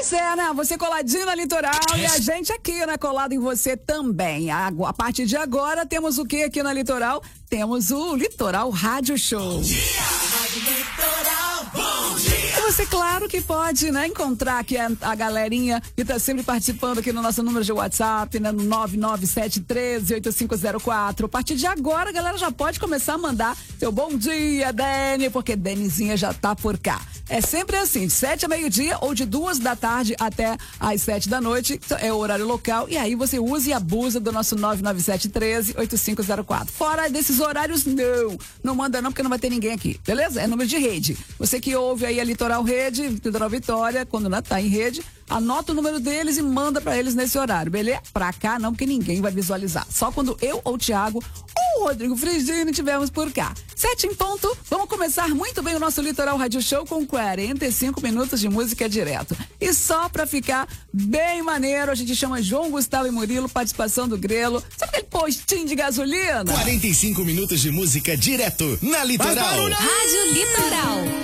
Pois é, né? Você coladinho na Litoral e a gente aqui, né? Colado em você também. A partir de agora, temos o que aqui na Litoral? Temos o Litoral Rádio Show. Bom dia, Rádio Litoral, bom dia. E você, claro que pode, né? Encontrar aqui a galerinha que tá sempre participando aqui no nosso número de WhatsApp, né? No 997138504. A partir de agora, a galera já pode começar a mandar seu bom dia, Dani, porque Danizinha já tá por cá. É sempre assim, de 7 a meio-dia ou de 2 da tarde até às 7 da noite, é o horário local, e aí você usa e abusa do nosso 997138504. Fora desses horários, não manda não, porque não vai ter ninguém aqui, beleza? É número de rede. Você que ouve aí a Litoral Rede, Litoral Vitória, quando não tá em rede, anota o número deles e manda pra eles nesse horário, beleza? Pra cá não, porque ninguém vai visualizar. Só quando eu ou o Thiago ou o Rodrigo Frigini estivermos por cá. 7 em ponto, vamos começar muito bem o nosso Litoral Rádio Show com 45 minutos de música direto. E só pra ficar bem maneiro, a gente chama João Gustavo e Murilo, participação do Grelo. Sabe aquele postinho de gasolina? 45 minutos de música direto na Litoral. Rádio Litoral.